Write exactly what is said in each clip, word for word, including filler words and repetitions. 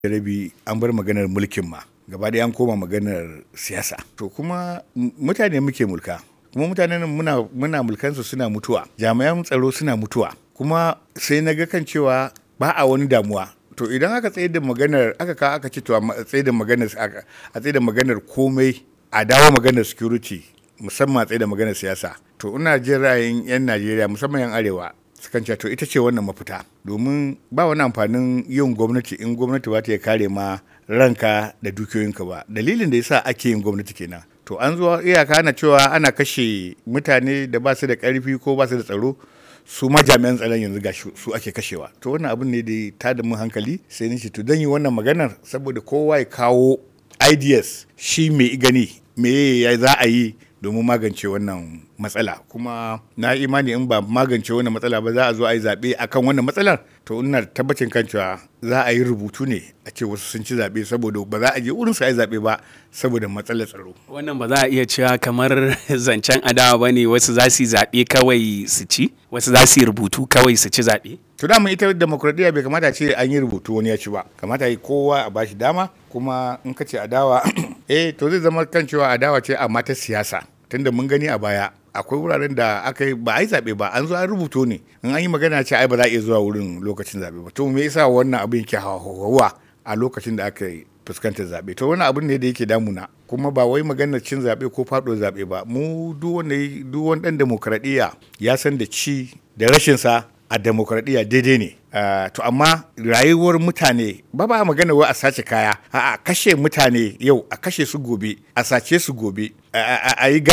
rabi an bar maganar mulkin ma gaba ɗaya an koma maganar siyasa. To kuma mutane muke mulka kuma mutanen muna muna mulkansu suna mutuwa, jami'an tsaro suna mutuwa, kuma sai na ga kan cewa ba a wani damuwa. To idan aka tsaye da maganar aka ka aka ce to a tsaye da maganar a tsaye da maganar komai a dawo maganar security musamman a tsaye da maganar siyasa, to ina jin ra'ayin 'yan Najeriya musamman 'yan arewa sukan ce to ita ce wannan mafita, domin ba wani amfanin yin gwamnati in gwamnati ba ta kare ma ranka da dukiyoyinka ba. Dalilin da yasa ake yin gwamnati kenan. To an zo iyaka ana cewa ana kashe mutane da ba su da ƙarfi ko ba su da tsaro, su ma jami'an tsaron yanzu ga su ake kashewa. To wannan abin ne da ta da mun hankali, sai ni ce to dan yi wannan maganar saboda kowa ya kawo ideas shi mai gani me ya za a yi domin magance wannan matsala. Kuma na imani in ba magance wannan matsala ba za a zo a yi zaɓe akan wannan matsalar, to ina tabbacin kan cewa za a yi rubutu ne a ce wasu sun ci zaɓe saboda ba za a je wurin su a yi zaɓe ba saboda matsalar tsaro. Wannan ba za a iya cewa kamar zancen adawa ba ne, wasu za su yi zaɓe kawai su ci, wasu za su yi rubutu kawai su ci zaɓe. To dama ita demokradiyya bai kamata ce an yi rubutu wani ya ci ba, kamata yi kowa a bashi dama. Kuma in ka ce adawa eh to zai zama kan cewa adawa ce amma ta siyasa, tunda mun gani a baya akwai wuraren da aka yi ba a yi zaɓe ba, an zo an rubuto ne, in an yi magana ce ai ba za a iya zuwa wurin lokacin zaɓe ba. To me yasa wannan abin yake hawa a lokacin da aka yi fuskantar zaɓe? To wannan abin ne da yake damuna, kuma ba wai maganar cin zaɓe ko faɗo zaɓe ba. Mu duk wanda duk wani ɗan demokradiyya ya san da ci da rashin sa a demokradiyya daidai ne. Uh, to amma rayuwar mutane ba ba magana wa a sace kaya, a kashe mutane yau, a kashe su gobe, a sace su gobe, a yi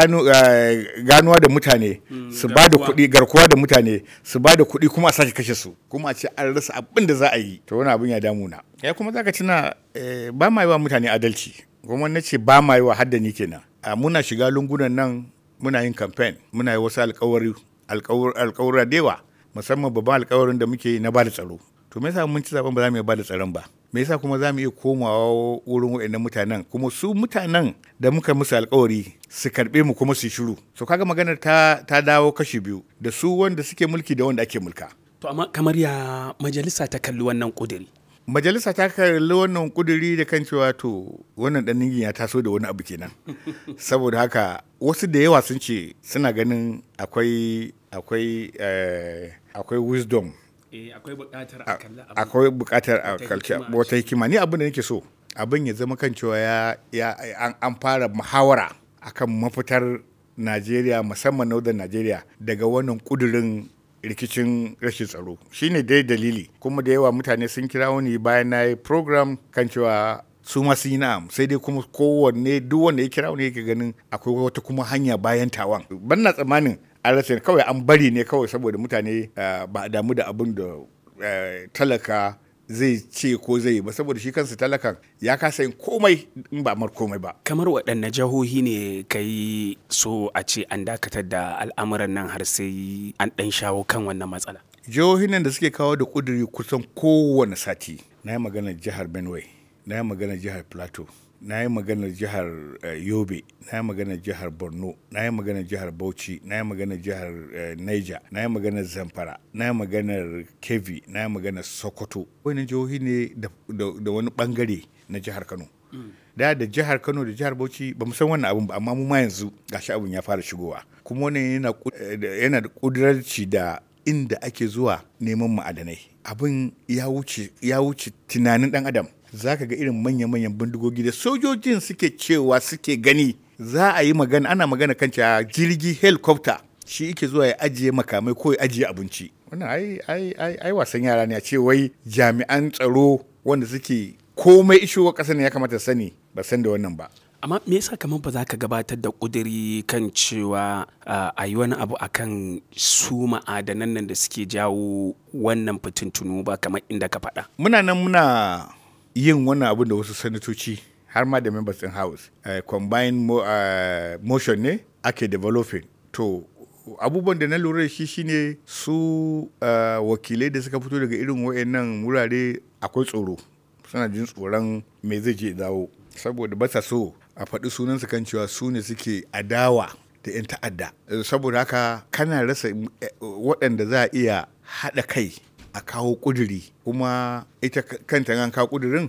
ganuwa da mutane su ba da kuɗi, garkuwa da mutane su ba da kuɗi kuma a sake kashe su, kuma a ce an rasa abin da za a yi. To wani abin ya damuna. Ya kuma zaka tuna ba ma yi wa mutane adalci, kuma na ce ba ma yi wa haddani kenan. Muna shiga lungunan nan muna yin campaign, muna yi wasu alkawari alkawura da yawa, musamman babban alkawarin da muke yi na bada tsaro. To me yasa mun ci zaben ba za mu iya bada tsaron ba? Me yasa kuma za mu iya komawa wurin waɗannan mutanen, kuma su mutanen da muka musu alkawari su karɓe mu kuma su shiru? So kaga maganar ta ta dawo kashi biyu, da su wanda suke mulki da wanda ake mulka. To amma kamar ya majalisa ta kalli wannan kuduri? Majalisa ta kalli wannan kuduri da kan cewa to wannan dan ningin ya taso da wani abu kenan. Saboda haka wasu da yawa sun ce suna ganin akwai akwai eh, akwai wisdom, eh, akwai buƙatar a kalla abin, akwai buƙatar a kalli wata hikima. Ni abin da nake so abin ya zama kan cewa ya, ya an, an fara muhawara akan mafitar Najeriya, musamman Northern Najeriya, daga wannan kudurin rikicin rashin tsaro. Shine dai dalili, kuma da yawa mutane sun kira wani bayan na yi program kan cewa su ma sun yi na'am, sai dai kuma kowanne duk wanda ya kira wani yake ganin akwai wata kuma hanya bayan tawan. Ban na tsammanin an rasa, kawai an bari ne kawai saboda mutane ba a damu da abin da talaka zai ce ko zai yi ba, saboda shi kansa talakan ya kasa yin komai in ba mar komai ba. Kamar waɗanne jihohi ne kai so a ce an dakatar da al'amuran nan har sai an ɗan shawo kan wannan matsala? Jihohin nan da suke kawo da ƙuduri kusan kowane sati, na yi maganar jihar Benue, na yi maganar jihar Plateau, na yi maganar jihar Yobe, na yi maganar jihar Borno, na yi maganar jihar Bauchi, na yi maganar jihar Niger, na yi maganar Zamfara, na yi maganar Kebbi, na yi maganar Sokoto. Wani jihohi ne da wani bangare na jihar Kano. Da da jihar Kano da jihar Bauchi ba mu san wannan abun ba, amma mu ma yanzu gashi abun ya fara shigowa. Kuma wannan yana yana da kudurarci da inda ake zuwa neman ma'adanai. Abin ya wuce ya wuce tunanin dan adam. Za ka ga irin manya-manyan bindigogi da sojojin suke cewa suke gani. Za a yi magana, ana magana kan cewa jirgi helicopter shi yake zuwa ya ajiye makamai ko ya ajiye abinci. Wannan ai ai ai ai wasan yara ne, a ce wai jami'an tsaro wanda suke komai ishowa ƙasa ne ya kamata sani ba san da wannan ba. Amma me yasa kamar ba za ka gabatar da ƙuduri kan cewa a yi wani abu akan su ma'adanan nan da suke jawo wannan fitintunu ba, kamar inda ka faɗa? Muna nan muna yin wannan abin da wasu sanatoci har ma da members in house uh, combined mo, uh, motion ne ake developing. To abubuwan da na lura da shi shine su uh, wakilai da suka fito daga irin wayannan wurare akwai tsoro, suna jin tsoron me zai je dawo, saboda ba sa so a faɗi sunansu kan cewa su ne suke adawa da 'yan ta'adda. Saboda haka kana rasa waɗanda za a iya haɗa kai a kawo ƙuduri kuma ita kanta an kawo ƙudurin